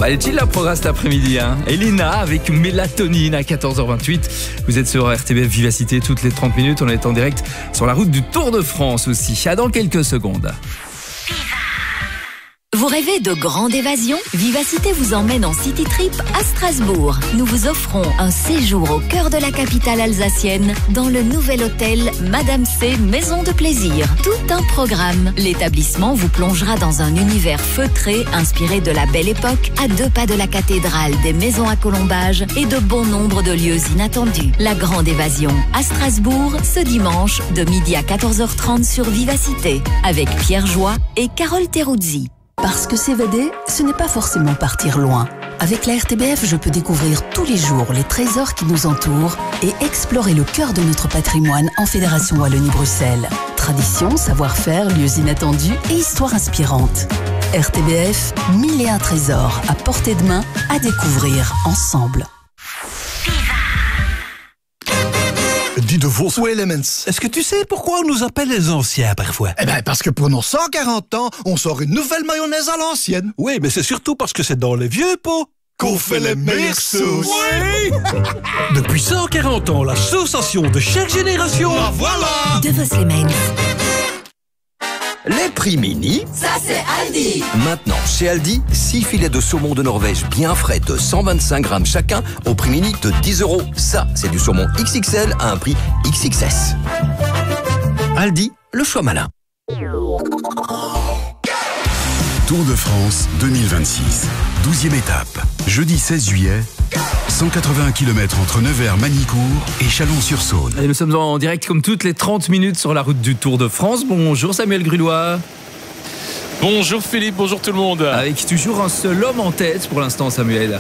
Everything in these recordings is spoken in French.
Elle est chill la programme cet après-midi. Elina avec Mélatonine à 14h28. Vous êtes sur RTBF Vivacité toutes les 30 minutes. On est en direct sur la route du Tour de France aussi. À dans quelques secondes. Vous rêvez de grande évasion? Vivacité vous emmène en City Trip à Strasbourg. Nous vous offrons un séjour au cœur de la capitale alsacienne dans le nouvel hôtel Madame C Maison de Plaisir. Tout un programme. L'établissement vous plongera dans un univers feutré inspiré de la Belle Époque, à 2 pas de la cathédrale, des maisons à colombages et de bon nombre de lieux inattendus. La grande évasion à Strasbourg ce dimanche de midi à 14h30 sur Vivacité avec Pierre Joie et Carole Teruzzi. Parce que s'évader, ce n'est pas forcément partir loin. Avec la RTBF, je peux découvrir tous les jours les trésors qui nous entourent et explorer le cœur de notre patrimoine en Fédération Wallonie-Bruxelles. Tradition, savoir-faire, lieux inattendus et histoires inspirantes. RTBF, 1001 trésors à portée de main à découvrir ensemble. Dis de vos Elements. Est-ce que tu sais pourquoi on nous appelle les anciens parfois? Eh ben parce que pour nos 140 ans, on sort une nouvelle mayonnaise à l'ancienne. Oui, mais c'est surtout parce que c'est dans les vieux pots qu'on fait les meilleures sauces. Oui. Depuis 140 ans, l'association de chaque génération. Ah voilà. De vos Elements. Les prix mini, ça c'est Aldi. Maintenant, chez Aldi, 6 filets de saumon de Norvège bien frais de 125 grammes chacun au prix mini de 10 €. Ça, c'est du saumon XXL à un prix XXS. Aldi, le choix malin. Tour de France 2026, 12e étape. Jeudi 16 juillet, 181 km entre Nevers, Magnicourt et Chalon-sur-Saône. Et nous sommes en direct comme toutes les 30 minutes sur la route du Tour de France. Bonjour Samuel Grulois. Bonjour Philippe, bonjour tout le monde. Avec toujours un seul homme en tête pour l'instant, Samuel.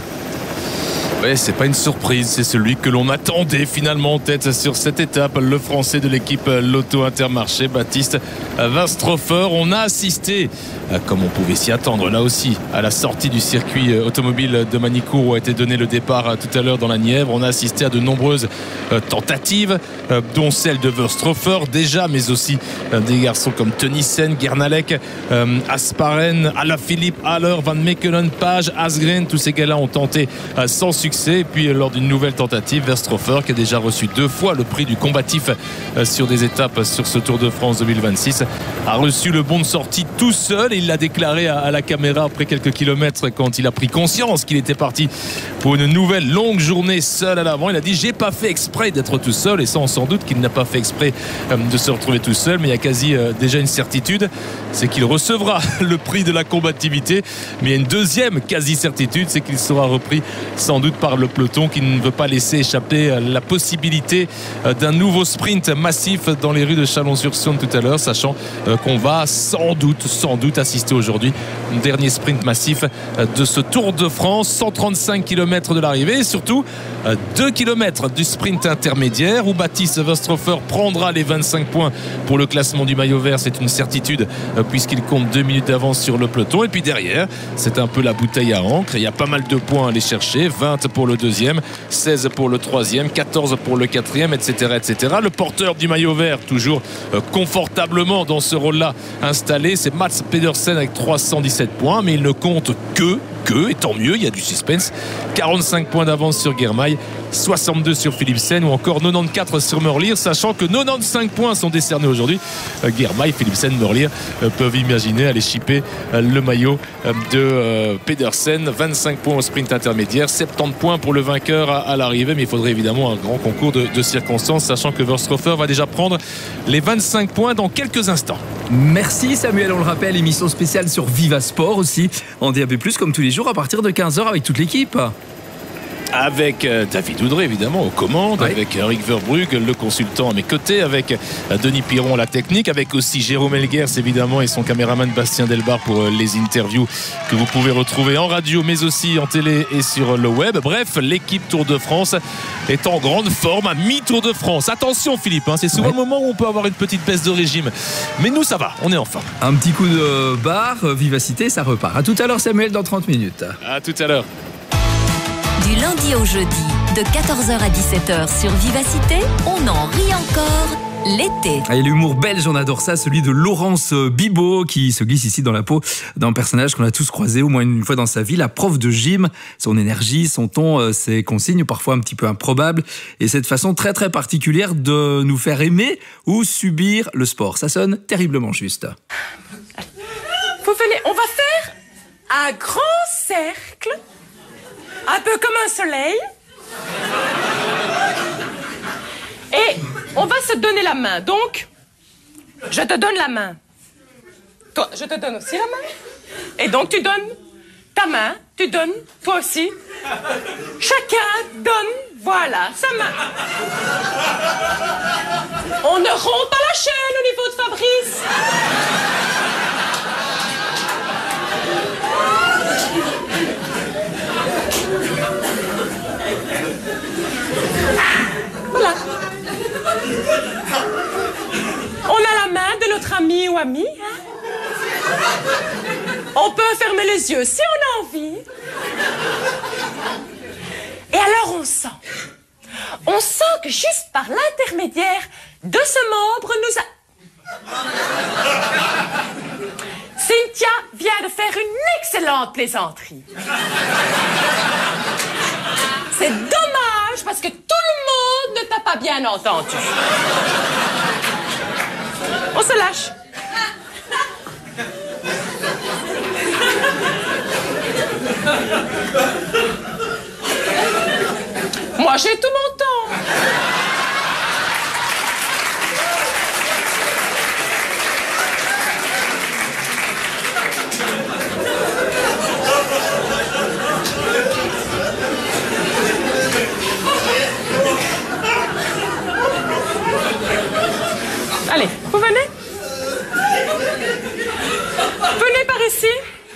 Ouais, c'est pas une surprise, c'est celui que l'on attendait finalement en tête sur cette étape, le Français de l'équipe Lotto Intermarché, Baptiste Wünstrofer. On a assisté, comme on pouvait s'y attendre là aussi, à la sortie du circuit automobile de Magnicourt où a été donné le départ tout à l'heure dans la Nièvre. On a assisté à de nombreuses tentatives, dont celle de Wünstrofer déjà, mais aussi des garçons comme Tenissen, Guernalec, Asparen, Alaphilippe, Haller, Van Mechelen, Page, Asgreen. Tous ces gars-là ont tenté sans succès. Et puis lors d'une nouvelle tentative, Wünstrofer, qui a déjà reçu 2 fois le prix du combatif sur des étapes sur ce Tour de France 2026, a reçu le bon de sortie tout seul. Et il l'a déclaré à la caméra après quelques kilomètres quand il a pris conscience qu'il était parti pour une nouvelle longue journée seul à l'avant. Il a dit: j'ai pas fait exprès d'être tout seul. Et ça, on s'en doute qu'il n'a pas fait exprès de se retrouver tout seul. Mais il y a quasi déjà une certitude, c'est qu'il recevra le prix de la combativité. Mais il y a une deuxième quasi-certitude, c'est qu'il sera repris sans doute par le peloton, qui ne veut pas laisser échapper la possibilité d'un nouveau sprint massif dans les rues de Chalon-sur-Saône tout à l'heure, sachant qu'on va sans doute assister aujourd'hui au dernier sprint massif de ce Tour de France. 135 km de l'arrivée et surtout 2 km du sprint intermédiaire où Baptiste Wünstrofer prendra les 25 points pour le classement du maillot vert. C'est une certitude puisqu'il compte 2 minutes d'avance sur le peloton. Et puis derrière, c'est un peu la bouteille à encre. Il y a pas mal de points à aller chercher. 20 pour le deuxième, 16 pour le troisième, 14 pour le quatrième, etc., etc. Le porteur du maillot vert, toujours confortablement dans ce rôle-là installé, c'est Mats Pedersen avec 317 points, mais il ne compte que, et tant mieux, il y a du suspense, 45 points d'avance sur Girmay, 62 sur Philipsen ou encore 94 sur Merlier, sachant que 95 points sont décernés aujourd'hui. Girmay, Philipsen, Merlier peuvent imaginer aller chipper le maillot de Pedersen. 25 points au sprint intermédiaire, 70 points pour le vainqueur à l'arrivée, mais il faudrait évidemment un grand concours de circonstances, sachant que Wünstrofer va déjà prendre les 25 points dans quelques instants. Merci Samuel, on le rappelle, émission spéciale sur Viva Sport aussi, en DAB+, comme tous les jours à partir de 15h avec toute l'équipe. Avec David Oudré évidemment aux commandes, oui. Avec Eric Verbrugge, le consultant à mes côtés, avec Denis Piron la technique, avec aussi Jérôme Elguers évidemment et son caméraman Bastien Delbar pour les interviews que vous pouvez retrouver en radio mais aussi en télé et sur le web. Bref, l'équipe Tour de France est en grande forme à mi-Tour de France. Attention Philippe, c'est souvent le moment où on peut avoir une petite baisse de régime, mais nous ça va, on est en forme. Un petit coup de barre, vivacité, ça repart. À tout à l'heure Samuel, dans 30 minutes. À tout à l'heure. Du lundi au jeudi, de 14h à 17h sur Vivacité, on en rit encore l'été. Et l'humour belge, on adore ça, celui de Laurence Bibot qui se glisse ici dans la peau d'un personnage qu'on a tous croisé au moins une fois dans sa vie, la prof de gym. Son énergie, son ton, ses consignes parfois un petit peu improbables et cette façon très très particulière de nous faire aimer ou subir le sport. Ça sonne terriblement juste. Vous venez, on va faire un grand cercle, un peu comme un soleil. Et on va se donner la main. Donc, je te donne la main. Toi, je te donne aussi la main. Et donc, tu donnes ta main, tu donnes toi aussi. Chacun donne, voilà, sa main. On ne rompt pas la chaîne au niveau de Fabrice. Voilà. On a la main de notre ami ou amie. On peut fermer les yeux si on a envie. Et alors on sent. On sent que juste par l'intermédiaire de ce membre nous a... Cynthia vient de faire une excellente plaisanterie. C'est dommage parce que tout le monde ne t'a pas bien entendu. On se lâche. Moi, j'ai tout mon temps. Allez, vous venez? Venez par ici.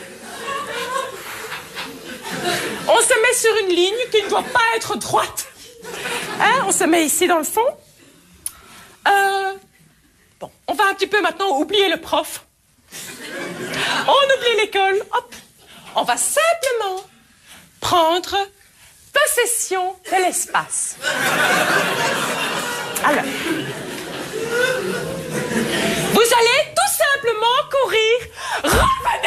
On se met sur une ligne qui ne doit pas être droite. Hein? On se met ici dans le fond. Bon, on va un petit peu maintenant oublier le prof. On oublie l'école. Hop. On va simplement prendre possession de l'espace.